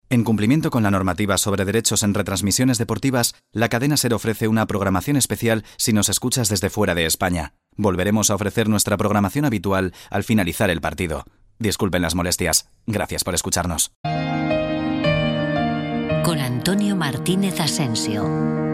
En cumplimiento con la normativa sobre derechos en retransmisiones deportivas, la cadena SER ofrece una programación especial si nos escuchas desde fuera de España. Volveremos a ofrecer nuestra programación habitual al finalizar el partido. Disculpen las molestias. Gracias por escucharnos. Con Antonio Martínez Asensio.